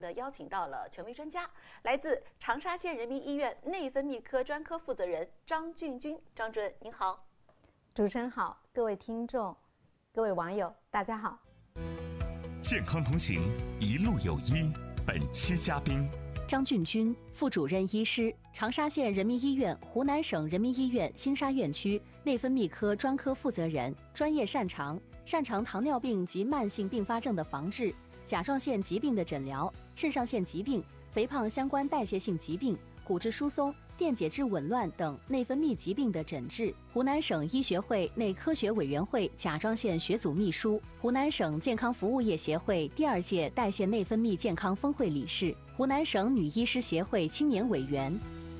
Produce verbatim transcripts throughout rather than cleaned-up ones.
的邀请到了权威专家，来自长沙县人民医院内分泌科专科负责人张俊军。张主任您好。 主持人好，各位听众、各位网友，大家好。 健康同行，一路有医。本期嘉宾张俊军，副主任医师，长沙县人民医院湖南省人民医院新沙院区内分泌科专科负责人，专业擅长擅长糖尿病及慢性并发症的防治、甲状腺疾病的诊疗、肾上腺疾病、肥胖相关代谢性疾病、骨质疏松、电解质紊乱等内分泌疾病的诊治，湖南省医学会内科学委员会甲状腺学组秘书，湖南省健康服务业协会第二届代谢内分泌健康峰会理事，湖南省女医师协会青年委员。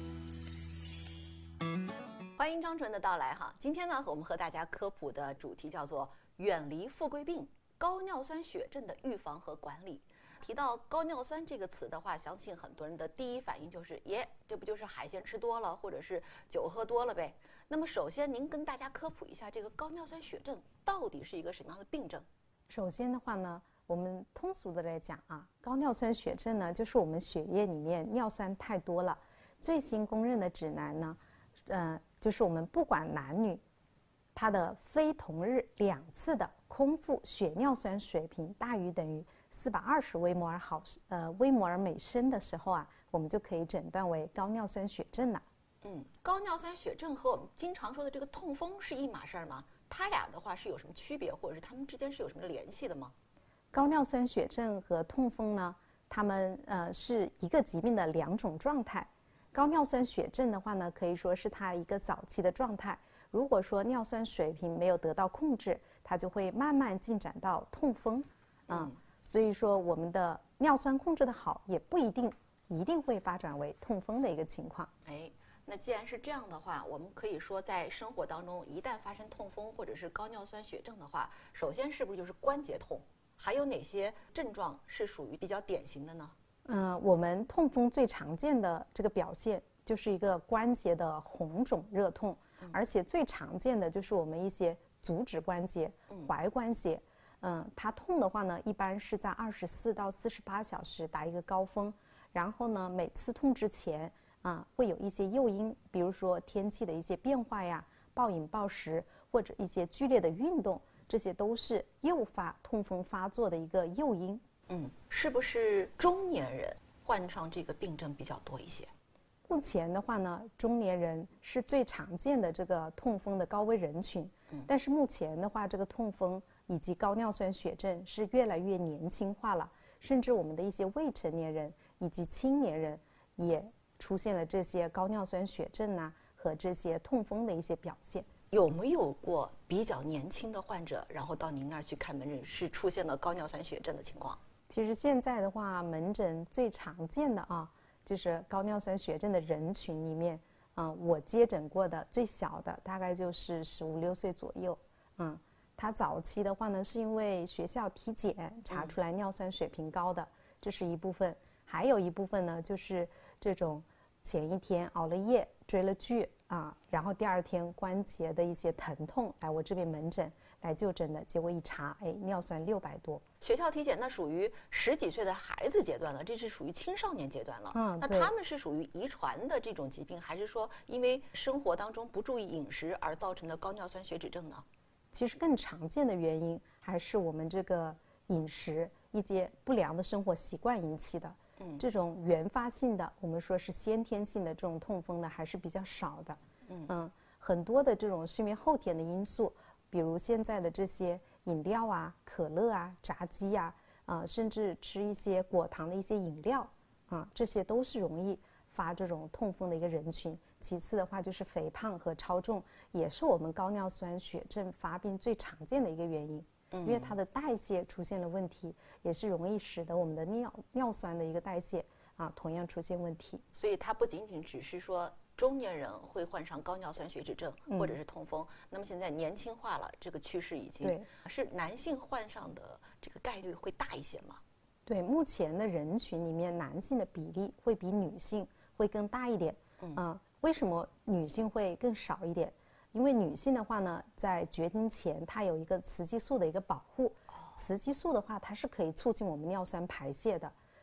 欢迎张主任的到来哈。今天呢，我们和大家科普的主题叫做远离富贵病，高尿酸血症的预防和管理。提到高尿酸这个词的话，相信很多人的第一反应就是耶，这不就是海鲜吃多了，或者是酒喝多了呗。那么首先您跟大家科普一下，这个高尿酸血症到底是一个什么样的病症？ 首先的话呢，我们通俗的来讲啊，高尿酸血症呢，就是我们血液里面尿酸太多了。最新公认的指南呢，呃，就是我们不管男女，它的非同日两次的空腹血尿酸水平大于等于四百二十微摩尔毫呃微摩尔每升的时候啊，我们就可以诊断为高尿酸血症了。 嗯，高尿酸血症和我们经常说的这个痛风是一码事儿吗？它俩的话是有什么区别，或者是它们之间是有什么联系的吗？ 高尿酸血症和痛风呢，它们呃是一个疾病的两种状态。高尿酸血症的话呢，可以说是它一个早期的状态。如果说尿酸水平没有得到控制，它就会慢慢进展到痛风。嗯，嗯所以说我们的尿酸控制的好，也不一定一定会发展为痛风的一个情况。 哎，那既然是这样的话，我们可以说在生活当中，一旦发生痛风或者是高尿酸血症的话，首先是不是就是关节痛？还有哪些症状是属于比较典型的呢？ 嗯、呃，我们痛风最常见的这个表现就是一个关节的红肿热痛，嗯、而且最常见的就是我们一些足趾关节、踝关节。嗯，它痛的话呢，一般是在二十四到四十八小时达一个高峰，然后呢，每次痛之前啊，会有一些诱因，比如说天气的一些变化呀、暴饮暴食或者一些剧烈的运动，这些都是诱发痛风发作的一个诱因。 嗯，是不是中年人患上这个病症比较多一些？ 目前的话呢，中年人是最常见的这个痛风的高危人群。嗯，但是目前的话，这个痛风以及高尿酸血症是越来越年轻化了，甚至我们的一些未成年人以及青年人也出现了这些高尿酸血症啊和这些痛风的一些表现。 有没有过比较年轻的患者，然后到您那儿去看门诊，是出现了高尿酸血症的情况？ 其实现在的话，门诊最常见的啊，就是高尿酸血症的人群里面，嗯、呃，我接诊过的最小的大概就是十五六岁左右。嗯，他早期的话呢，是因为学校体检查出来尿酸水平高的，嗯、这是一部分；还有一部分呢，就是这种前一天熬了夜、追了剧啊，然后第二天关节的一些疼痛来我这边门诊来就诊的，结果一查，哎，尿酸六百多。 学校体检那属于十几岁的孩子阶段了，这是属于青少年阶段了。嗯，那他们是属于遗传的这种疾病，还是说因为生活当中不注意饮食而造成的高尿酸血脂症呢？ 其实更常见的原因还是我们这个饮食一些不良的生活习惯引起的。嗯，这种原发性的，我们说是先天性的这种痛风呢，还是比较少的。嗯嗯，很多的这种是因为后天的因素，比如现在的这些饮料啊、可乐啊、炸鸡啊，啊、呃，甚至吃一些果糖的一些饮料啊，这些都是容易发这种痛风的一个人群。其次的话就是肥胖和超重，也是我们高尿酸血症发病最常见的一个原因。因为它的代谢出现了问题，也是容易使得我们的尿尿酸的一个代谢啊同样出现问题。 所以它不仅仅只是说中年人会患上高尿酸血脂症或者是痛风，嗯、那么现在年轻化了，这个趋势已经对是男性患上的这个概率会大一些吗？ 对，目前的人群里面，男性的比例会比女性会更大一点。嗯、呃，为什么女性会更少一点？因为女性的话呢，在绝经前，它有一个雌激素的一个保护。雌激素的话，它是可以促进我们尿酸排泄的，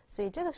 所以这个